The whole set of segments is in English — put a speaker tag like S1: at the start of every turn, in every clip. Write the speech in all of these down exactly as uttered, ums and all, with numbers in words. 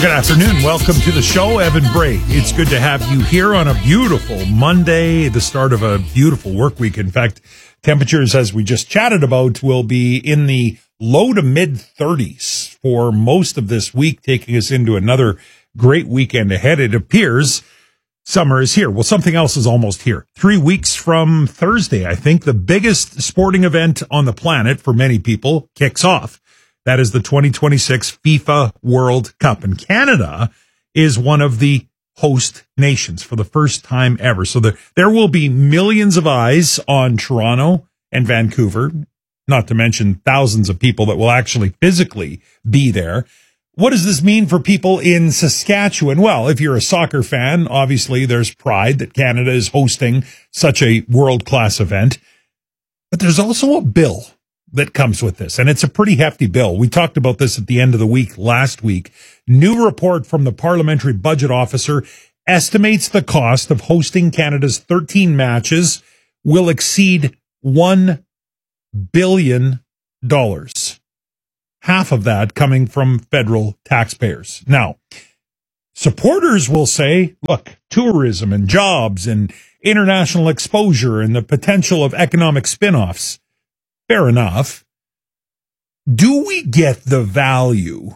S1: Well, good afternoon. Welcome to the show, Evan Bray. It's good to have you here on a beautiful Monday, the start of a beautiful work week. In fact, temperatures, as we just chatted about, will be in the low to mid thirties for most of this week, taking us into another great weekend ahead. It appears summer is here. Well, something else is almost here. Three weeks from Thursday, I think, the biggest sporting event on the planet for many people kicks off. That is the twenty twenty-six FIFA World Cup. And Canada is one of the host nations for the first time ever. So there, there will be millions of eyes on Toronto and Vancouver, not to mention thousands of people that will actually physically be there. What does this mean for people in Saskatchewan? Well, if you're a soccer fan, obviously there's pride that Canada is hosting such a world-class event. But there's also a bill that comes with this, and it's a pretty hefty bill. We talked about this at the end of the week last week. New report from the Parliamentary Budget Officer estimates the cost of hosting Canada's thirteen matches will exceed one billion dollars. Half of that coming from federal taxpayers. Now, supporters will say, look, tourism and jobs and international exposure and the potential of economic spin-offs. Fair enough. Do we get the value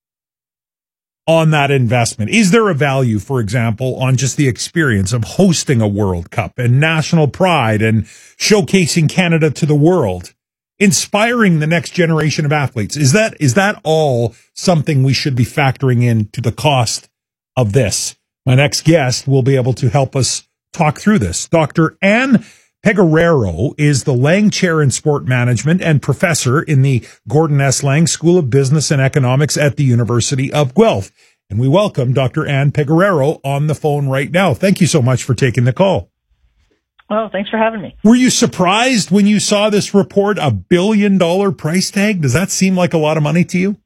S1: on that investment? Is there a value, for example, on just the experience of hosting a World Cup and national pride and showcasing Canada to the world, inspiring the next generation of athletes? Is that is that all something we should be factoring into the cost of this? My next guest will be able to help us talk through this. Doctor Anne Pegueraro is the Lang Chair in Sport Management and professor in the Gordon S. Lang School of Business and Economics at the University of Guelph. And we welcome Doctor Anne Pegueraro on the phone right now. Thank you so much for taking the call.
S2: Oh, thanks for having me.
S1: Were you surprised when you saw this report, a billion dollar price tag? Does that seem like a lot of money to you?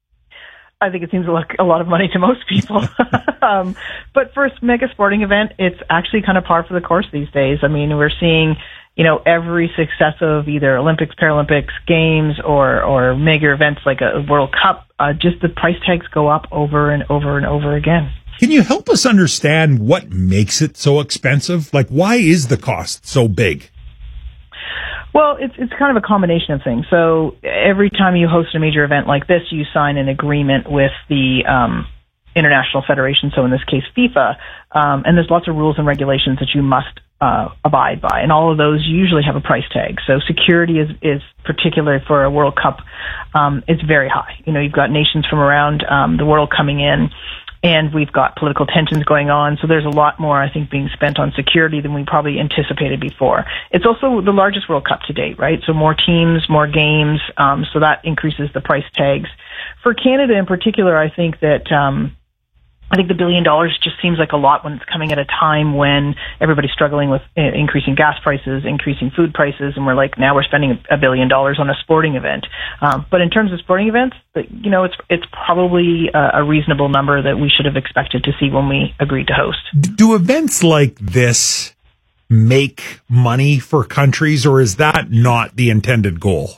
S2: I think it seems like a lot of money to most people. um, but for a mega sporting event, it's actually kind of par for the course these days. I mean, we're seeing, you know, every successive either Olympics, Paralympics, games, or, or mega events like a World Cup, uh, just the price tags go up over and over and over again.
S1: Can you help us understand what makes it so expensive? Like, why is the cost so big?
S2: Well, it's it's kind of a combination of things. So every time you host a major event like this, you sign an agreement with the um, international federation, so in this case FIFA, um, and there's lots of rules and regulations that you must uh, abide by, and all of those usually have a price tag. So security is, is particularly for a World Cup, um, it's very high. You know, you've got nations from around um, the world coming in, and we've got political tensions going on, so there's a lot more, I think, being spent on security than we probably anticipated before. It's also the largest World Cup to date, right? So more teams, more games, um, so that increases the price tags. For Canada in particular, I think that um, I think the billion dollars just seems like a lot when it's coming at a time when everybody's struggling with uh, increasing gas prices, increasing food prices, and we're like, now we're spending a billion dollars on a sporting event. Um, but in terms of sporting events, you know, it's it's probably a, a reasonable number that we should have expected to see when we agreed to host.
S1: Do events like this make money for countries, or is that not the intended goal?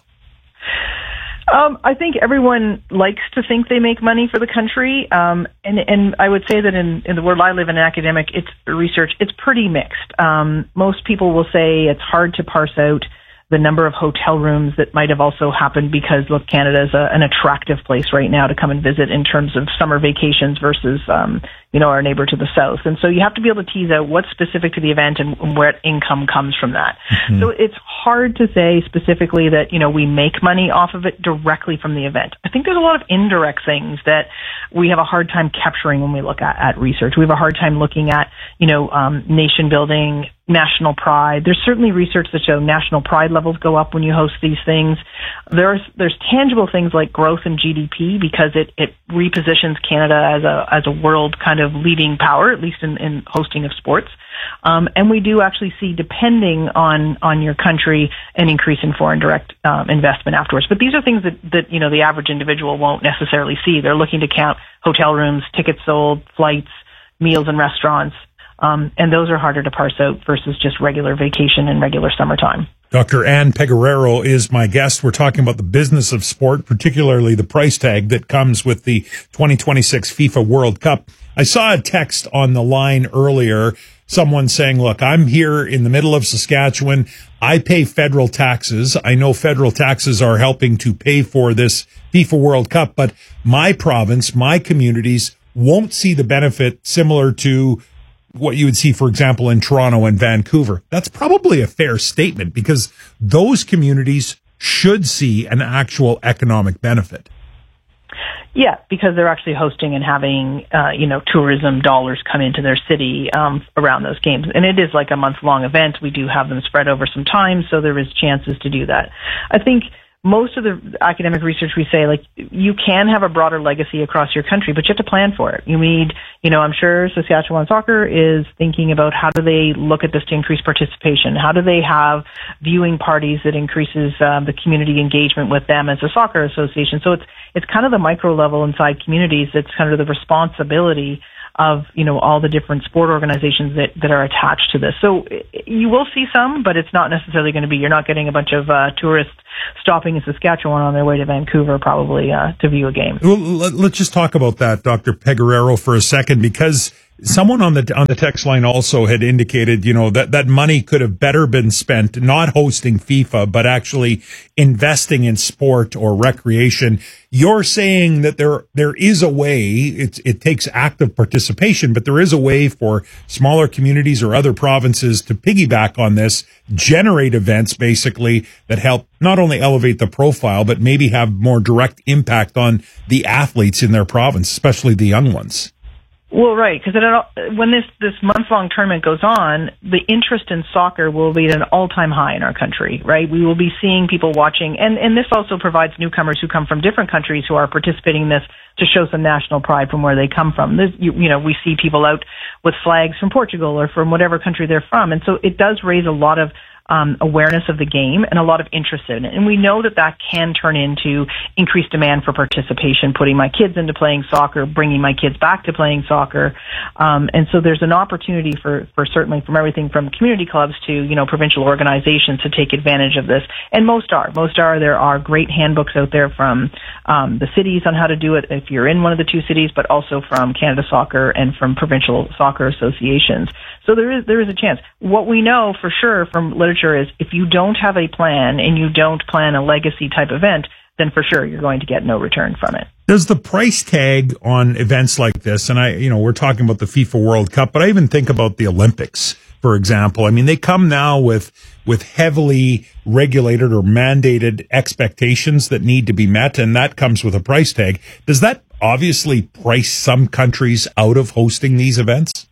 S2: Um, I think everyone likes to think they make money for the country, um, and and I would say that in, in the world I live in, academic, it's research, it's pretty mixed. Um, most people will say it's hard to parse out the number of hotel rooms that might have also happened because, look, Canada is a, an attractive place right now to come and visit in terms of summer vacations versus, um, you know, our neighbor to the south. And so you have to be able to tease out what's specific to the event and, and where income comes from that. Mm-hmm. So it's hard to say specifically that, you know, we make money off of it directly from the event. I think there's a lot of indirect things that we have a hard time capturing when we look at, at research. We have a hard time looking at, you know, um, nation building, national pride. There's certainly research that show national pride levels go up when you host these things. There's there's tangible things like growth in G D P because it, it repositions Canada as a as a world kind of leading power, at least in, in hosting of sports. Um, and we do actually see, depending on, on your country, an increase in foreign direct um, investment afterwards. But these are things that, that, you know, the average individual won't necessarily see. They're looking to count hotel rooms, tickets sold, flights, meals in restaurants. Um, and those are harder to parse out versus just regular vacation and regular summertime.
S1: Doctor Ann Pegueraro is my guest. We're talking about the business of sport, particularly the price tag that comes with the twenty twenty-six FIFA World Cup. I saw a text on the line earlier, someone saying, look, I'm here in the middle of Saskatchewan. I pay federal taxes. I know federal taxes are helping to pay for this FIFA World Cup, but my province, my communities won't see the benefit similar to what you would see, for example, in Toronto and Vancouver. That's probably a fair statement because those communities should see an actual economic benefit.
S2: Yeah, because they're actually hosting and having, uh, you know, tourism dollars come into their city um, around those games. And it is like a month-long event. We do have them spread over some time, so there is chances to do that. I think most of the academic research we say, like, you can have a broader legacy across your country, but you have to plan for it. You need, you know, I'm sure Saskatchewan Soccer is thinking about how do they look at this to increase participation? How do they have viewing parties that increases um, the community engagement with them as a soccer association? So it's, it's kind of the micro level inside communities that's kind of the responsibility of, you know, all the different sport organizations that, that are attached to this. So you will see some, but it's not necessarily going to be, you're not getting a bunch of uh, tourists stopping in Saskatchewan on their way to Vancouver probably uh, to view a game.
S1: Well, let's just talk about that, Doctor Pegueraro, for a second, because someone on the on the text line also had indicated, you know, that that money could have better been spent not hosting FIFA, but actually investing in sport or recreation. You're saying that there there is a way, it, it takes active participation, but there is a way for smaller communities or other provinces to piggyback on this, generate events basically that help not only elevate the profile, but maybe have more direct impact on the athletes in their province, especially the young ones.
S2: Well, right, because when this, this month-long tournament goes on, the interest in soccer will be at an all-time high in our country, right? We will be seeing people watching, and, and this also provides newcomers who come from different countries who are participating in this to show some national pride from where they come from. This, you, you know, we see people out with flags from Portugal or from whatever country they're from, and so it does raise a lot of Um, awareness of the game and a lot of interest in it. And we know that that can turn into increased demand for participation, putting my kids into playing soccer, bringing my kids back to playing soccer. Um, and so there's an opportunity for, for certainly from everything from community clubs to, you know, provincial organizations to take advantage of this. And most are. Most are. There are great handbooks out there from um, the cities on how to do it if you're in one of the two cities, but also from Canada Soccer and from provincial soccer associations. So there is there is a chance. What we know for sure from literature is if you don't have a plan and you don't plan a legacy type event, then for sure you're going to get no return from it.
S1: Does the price tag on events like this, and I, you know, we're talking about the FIFA World Cup, but I even think about the Olympics, for example. I mean, they come now with with heavily regulated or mandated expectations that need to be met, and that comes with a price tag. Does that obviously price some countries out of hosting these events?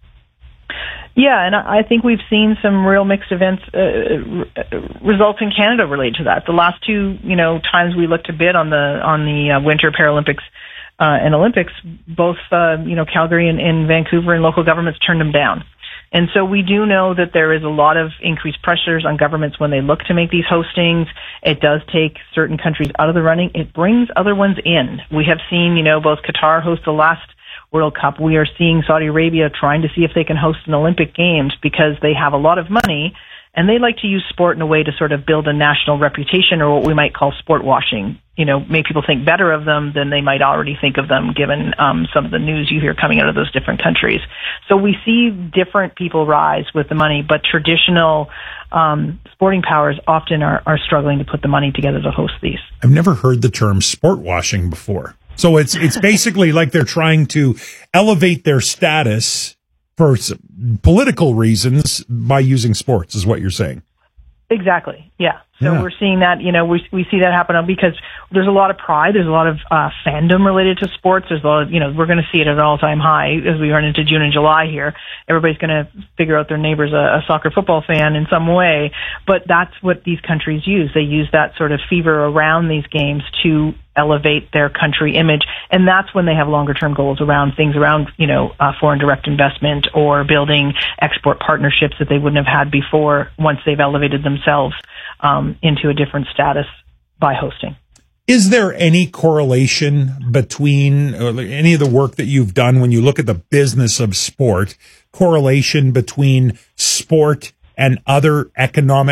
S2: Yeah, and I think we've seen some real mixed events, uh, results in Canada related to that. The last two, you know, times we looked to bid on the on the uh, Winter Paralympics uh, and Olympics, both, uh, you know, Calgary and, and Vancouver and local governments turned them down. And so we do know that there is a lot of increased pressures on governments when they look to make these hostings. It does take certain countries out of the running. It brings other ones in. We have seen, you know, both Qatar host the last World Cup. We are seeing Saudi Arabia trying to see if they can host an Olympic Games because they have a lot of money and they like to use sport in a way to sort of build a national reputation, or what we might call sport washing. You know, make people think better of them than they might already think of them given um, some of the news you hear coming out of those different countries. So we see different people rise with the money, but traditional um, sporting powers often are, are struggling to put the money together to host these.
S1: I've never heard the term sport washing before. So it's it's basically like they're trying to elevate their status for political reasons by using sports, is what you're saying.
S2: Exactly. Yeah. So
S1: yeah.
S2: we're seeing that, you know, we we see that happen because there's a lot of pride, there's a lot of uh, fandom related to sports. There's a lot of, you know, we're going to see it at an all-time high as we run into June and July here. Everybody's going to figure out their neighbor's a, a soccer football fan in some way, but that's what these countries use. They use that sort of fever around these games to elevate their country image, and that's when they have longer-term goals around things around, you know, uh, foreign direct investment or building export partnerships that they wouldn't have had before once they've elevated themselves um, into a different status by hosting.
S1: Is there any correlation between uh, any of the work that you've done when you look at the business of sport, correlation between sport and other economic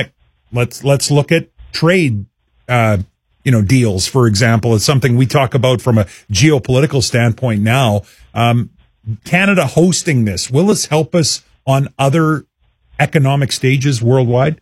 S1: let's let's look at trade, uh, you know, deals, for example. It's something we talk about from a geopolitical standpoint now. Um, Canada hosting this, will this help us on other economic stages worldwide?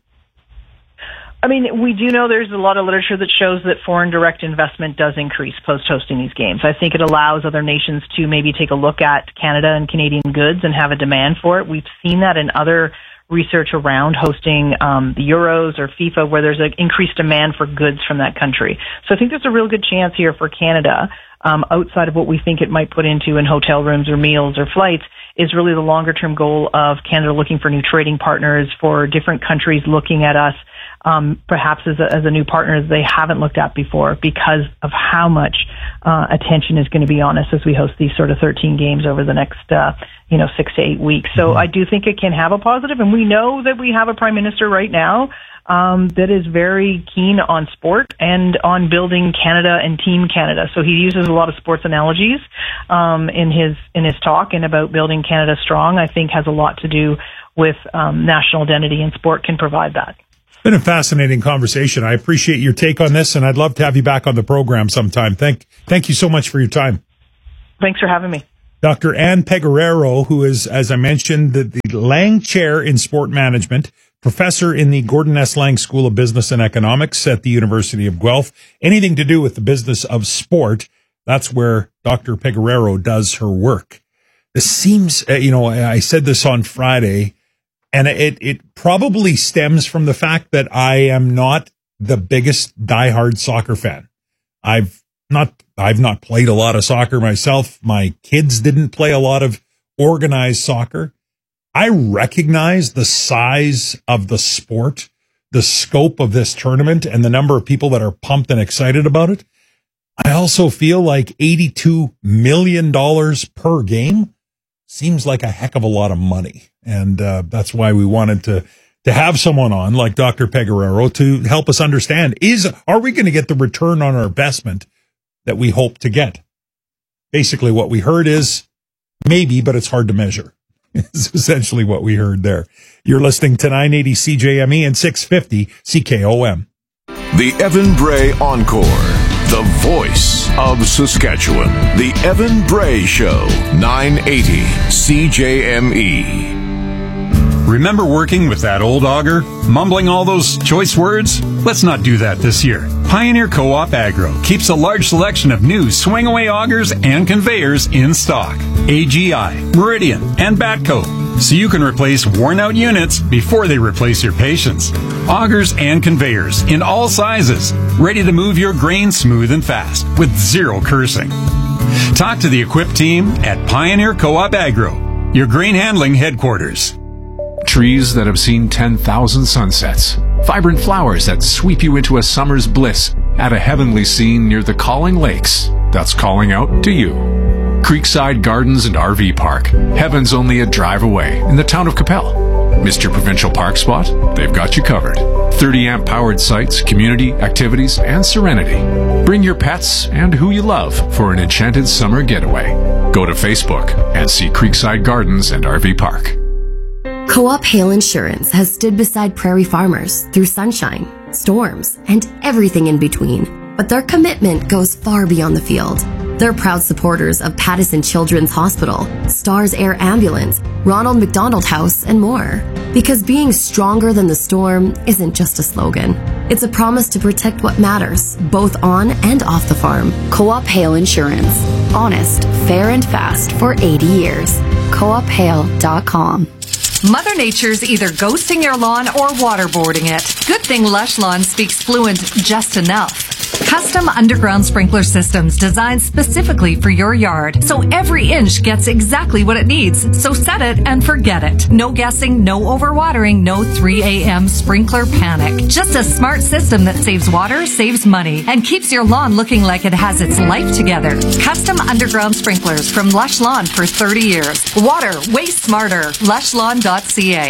S2: I mean, we do know there's a lot of literature that shows that foreign direct investment does increase post-hosting these games. I think it allows other nations to maybe take a look at Canada and Canadian goods and have a demand for it. We've seen that in other research around hosting um, the Euros or FIFA, where there's an increased demand for goods from that country. So I think there's a real good chance here for Canada, um, outside of what we think it might put into in hotel rooms or meals or flights, is really the longer-term goal of Canada looking for new trading partners, for different countries looking at us Um, perhaps as a, as a new partner they haven't looked at before, because of how much uh, attention is going to be on us as we host these sort of thirteen games over the next, uh, you know, six to eight weeks. So mm-hmm. I do think it can have a positive, and we know that we have a prime minister right now um, that is very keen on sport and on building Canada and Team Canada. So he uses a lot of sports analogies um, in his in his talk, and about building Canada strong, I think, has a lot to do with um, national identity, and sport can provide that.
S1: Been a fascinating conversation. I appreciate your take on this, and I'd love to have you back on the program sometime. Thank, thank you so much for your time.
S2: Thanks for having me.
S1: Doctor Anne Pegueraro, who is, as I mentioned, the, the Lang Chair in Sport Management, professor in the Gordon S. Lang School of Business and Economics at the University of Guelph. Anything to do with the business of sport, that's where Doctor Pegueraro does her work. This seems, uh, you know, I said this on Friday, and it, it probably stems from the fact that I am not the biggest diehard soccer fan. I've not, I've not played a lot of soccer myself. My kids didn't play a lot of organized soccer. I recognize the size of the sport, the scope of this tournament, and the number of people that are pumped and excited about it. I also feel like eighty-two million dollars per game seems like a heck of a lot of money. And uh, that's why we wanted to to have someone on like Doctor Pegueraro to help us understand, is are we going to get the return on our investment that we hope to get? Basically, what we heard is maybe, but it's hard to measure. It's essentially what we heard there. You're listening to nine eighty C J M E and six fifty C K O M.
S3: The Evan Bray Encore, the voice of Saskatchewan. The Evan Bray Show, nine eighty C J M E.
S4: Remember working with that old auger, mumbling all those choice words? Let's not do that this year. Pioneer Co-op Agro keeps a large selection of new swing-away augers and conveyors in stock. A G I, Meridian, and Batco, so you can replace worn-out units before they replace your patience. Augers and conveyors in all sizes, ready to move your grain smooth and fast with zero cursing. Talk to the equipped team at Pioneer Co-op Agro, your grain handling headquarters.
S5: Trees that have seen ten thousand sunsets. Vibrant flowers that sweep you into a summer's bliss at a heavenly scene near the Calling Lakes that's calling out to you. Creekside Gardens and R V Park. Heaven's only a drive away in the town of Capel. Missed your provincial park spot? They've got you covered. thirty amp powered sites, community, activities, and serenity. Bring your pets and who you love for an enchanted summer getaway. Go to Facebook and see Creekside Gardens and R V Park.
S6: Co-op Hail Insurance has stood beside prairie farmers through sunshine, storms, and everything in between. But their commitment goes far beyond the field. They're proud supporters of Pattison Children's Hospital, Stars Air Ambulance, Ronald McDonald House, and more. Because being stronger than the storm isn't just a slogan. It's a promise to protect what matters, both on and off the farm. Co-op Hail Insurance. Honest, fair, and fast for eighty years. co op hail dot com.
S7: Mother Nature's either ghosting your lawn or waterboarding it. Good thing Lush Lawn speaks fluent just enough. Custom underground sprinkler systems designed specifically for your yard, so every inch gets exactly what it needs. So set it and forget it. No guessing, no overwatering, no three a.m. sprinkler panic. Just a smart system that saves water, saves money, and keeps your lawn looking like it has its life together. Custom underground sprinklers from Lush Lawn for thirty years. Water, way smarter. lush lawn dot c a.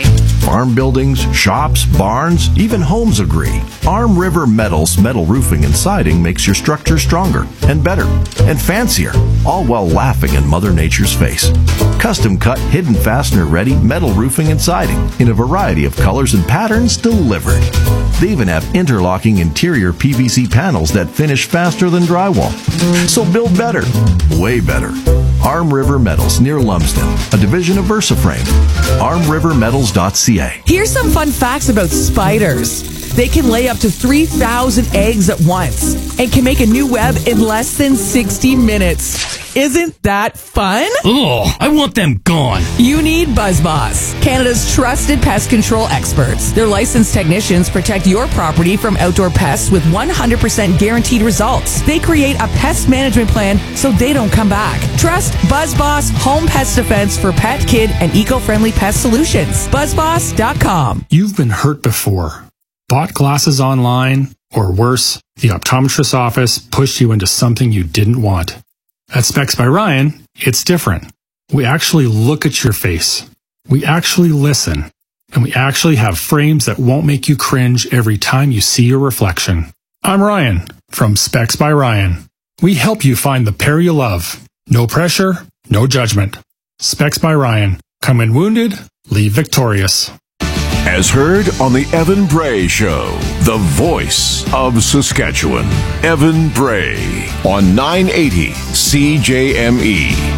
S8: Farm buildings, shops, barns, even homes agree. Arm River Metals metal roofing and siding makes your structure stronger and better and fancier, all while laughing in Mother Nature's face. Custom cut, hidden fastener ready metal roofing and siding in a variety of colors and patterns delivered. They even have interlocking interior P V C panels that finish faster than drywall. So build better, way better. Arm River Metals near Lumsden, a division of VersaFrame. arm river metals dot c a.
S9: Here's some fun facts about spiders. They can lay up to three thousand eggs at once and can make a new web in less than sixty minutes. Isn't that fun?
S10: Oh, I want them gone.
S9: You need BuzzBoss, Canada's trusted pest control experts. Their licensed technicians protect your property from outdoor pests with one hundred percent guaranteed results. They create a pest management plan so they don't come back. Trust BuzzBoss Home Pest Defense for pet, kid, and eco-friendly pest solutions. buzz boss dot com.
S11: You've been hurt before. Bought glasses online, or worse, the optometrist's office pushed you into something you didn't want. At Specs by Ryan, it's different. We actually look at your face. We actually listen. And we actually have frames that won't make you cringe every time you see your reflection. I'm Ryan from Specs by Ryan. We help you find the pair you love. No pressure, no judgment. Specs by Ryan. Come in wounded, leave victorious.
S3: As heard on the Evan Bray Show, the voice of Saskatchewan. Evan Bray on nine eighty C J M E.